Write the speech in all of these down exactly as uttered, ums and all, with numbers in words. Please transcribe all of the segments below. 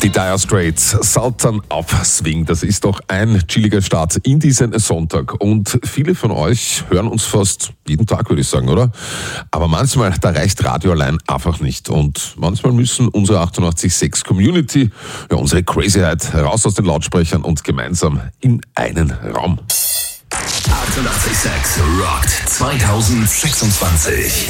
Die Dire Straits, Sultan of Swing, das ist doch ein chilliger Start in diesen Sonntag. Und viele von euch hören uns fast jeden Tag, würde ich sagen, oder? Aber manchmal, da reicht Radio allein einfach nicht. Und manchmal müssen unsere achtundachtzig Komma sechs Community, ja, unsere Crazyheit, raus aus den Lautsprechern und gemeinsam in einen Raum. achtundachtzig Komma sechs rockt zwanzig sechsundzwanzig.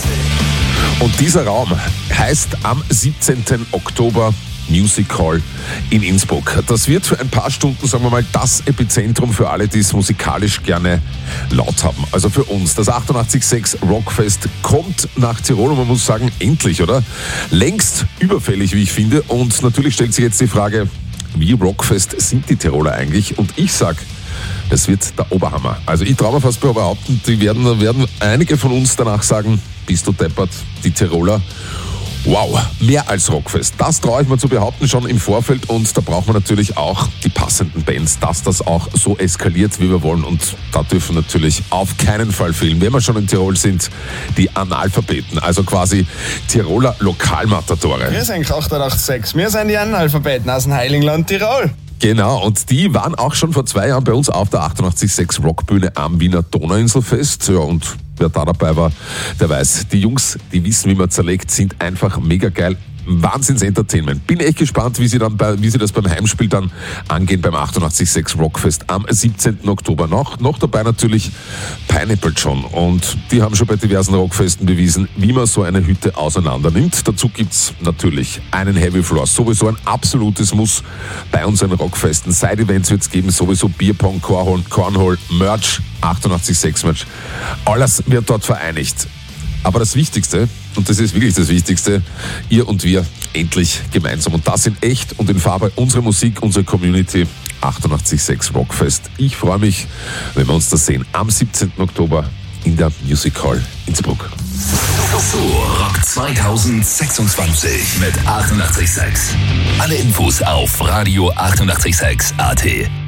Und dieser Raum heißt am siebzehnten Oktober Music Hall in Innsbruck. Das wird für ein paar Stunden, sagen wir mal, das Epizentrum für alle, die es musikalisch gerne laut haben. Also für uns. Das achtundachtzig Komma sechs Rockfest kommt nach Tirol und man muss sagen, endlich, oder? Längst überfällig, wie ich finde. Und natürlich stellt sich jetzt die Frage, wie Rockfest sind die Tiroler eigentlich? Und ich sag, das wird der Oberhammer. Also ich traue mir fast behaupten, die werden, werden einige von uns danach sagen, bist du deppert, die Tiroler. Wow, mehr als Rockfest. Das traue ich mir zu behaupten schon im Vorfeld und da braucht man natürlich auch die passenden Bands, dass das auch so eskaliert, wie wir wollen. Und da dürfen natürlich auf keinen Fall fehlen, wenn wir schon in Tirol sind, die Analphabeten, also quasi Tiroler Lokalmatadore. Wir sind achtundachtzig Komma sechs, wir sind die Analphabeten aus dem Heiligen Land Tirol. Genau, und die waren auch schon vor zwei Jahren bei uns auf der achtundachtzig Komma sechs Rockbühne am Wiener Donauinselfest. Ja, und wer da dabei war, der weiß, die Jungs, die wissen, wie man zerlegt, sind einfach mega geil. Wahnsinns-Entertainment. Bin echt gespannt, wie sie, dann bei, wie sie das beim Heimspiel dann angehen beim achtundachtzig Komma sechs Rockfest am siebzehnten Oktober. Noch, noch dabei natürlich Pineapple John. Und die haben schon bei diversen Rockfesten bewiesen, wie man so eine Hütte auseinander nimmt. Dazu gibt's natürlich einen Heavy Floor. Sowieso ein absolutes Muss bei unseren Rockfesten. Side-Events wird's geben, sowieso Bierpong, Cornhole, Cornhole, Merch, achtundachtzig Komma sechs Merch. Alles wird dort vereinigt. Aber das Wichtigste, und das ist wirklich das Wichtigste, ihr und wir endlich gemeinsam. Und das in echt und in Farbe, unsere Musik, unsere Community, achtundachtzig Komma sechs Rockfest. Ich freue mich, wenn wir uns das sehen, am siebzehnten Oktober in der Music Hall Innsbruck. So rockt zwanzig sechsundzwanzig mit achtundachtzig Komma sechs. Alle Infos auf radio achtundachtzig Komma sechs Punkt at.